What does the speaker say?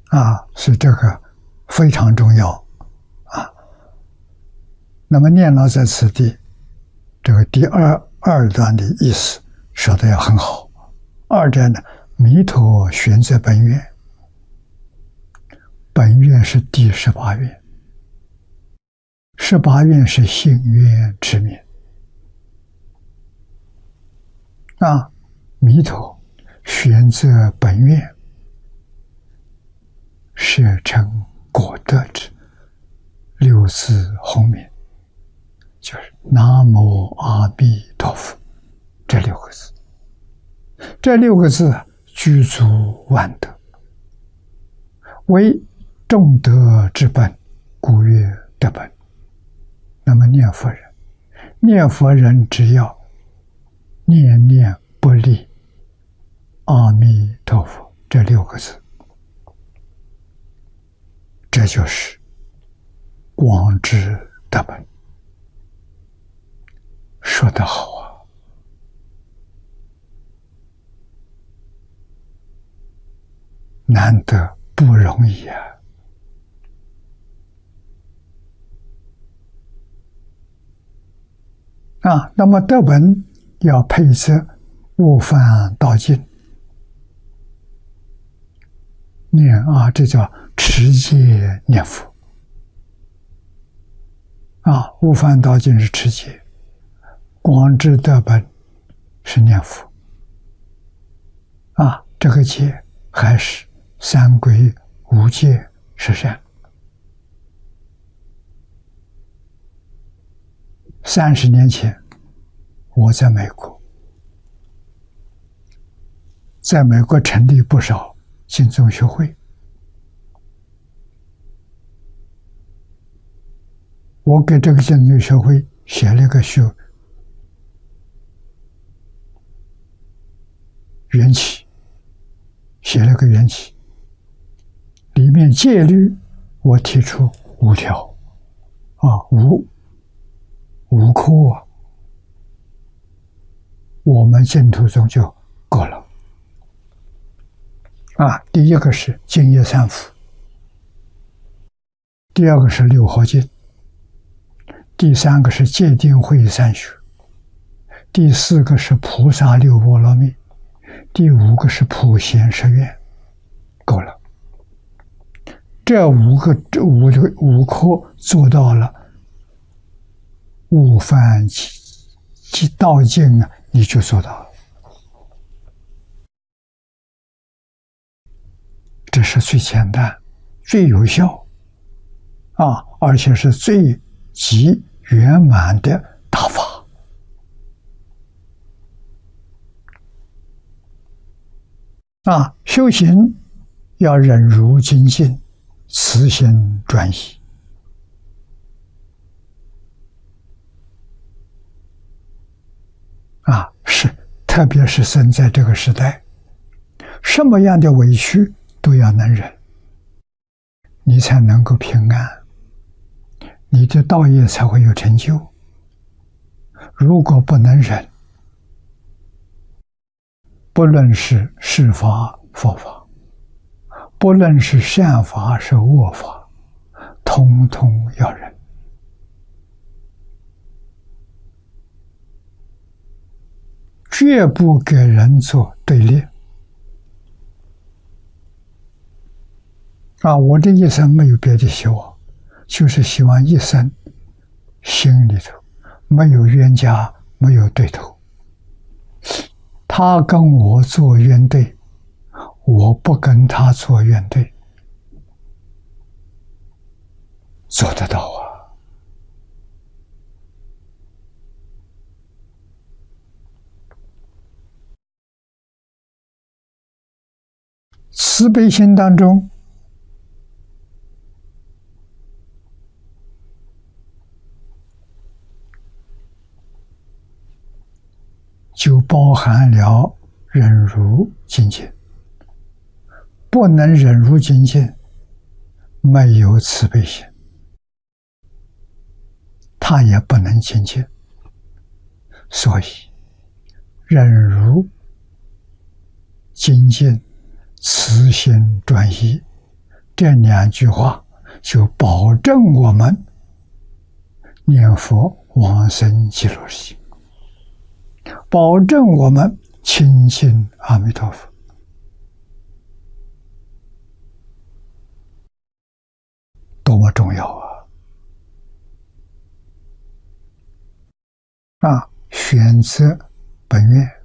是这个非常重要啊。那么念老在此地，这个第二段的意思说的要很好。二者呢，弥陀玄在本愿，本愿是第18愿，18愿是信愿持名弥陀玄在本愿，摄成果德之六字洪名，就是南无阿弥陀佛这6个字。这6个字具足万德，为众德之本，故曰德本。那么念佛人只要念念不离阿弥陀佛这6个字，这就是广智德本。说得好啊！难得，不容易那么德本要配合悟梵道经念这叫持戒念佛悟梵道经是持戒，广智德本是念佛这个戒还是三皈五戒十善。30年前，我在美国，成立不少信宗学会。我给这个信宗学会写了个缘起，里面戒律我提出5条5科我们净土宗就够了第一个是净业三福，第二个是六合敬，第三个是戒定慧三学，第4个是菩萨六波罗蜜，第5个是普贤十愿，够了。这5科做到了，悟梵及道经你就做到了。这是最简单、最有效而且是最极圆满的大法修行要忍辱精进，慈心专一特别是生在这个时代，什么样的委屈都要能忍，你才能够平安，你的道业才会有成就。如果不能忍，不论是事法、佛法，不论是善法是恶法，通通要忍。绝不给人做对立我这一生没有别的希望，就是希望一生心里头没有冤家，没有对头。他跟我做冤对，我不跟他做冤对，做得到慈悲心当中就包含了忍辱精进，不能忍辱精进，没有慈悲心，他也不能精进。所以忍辱精进、慈心专一这2句话就保证我们念佛往生极乐世界，保证我们亲近阿弥陀佛。多么重要啊！选择本愿，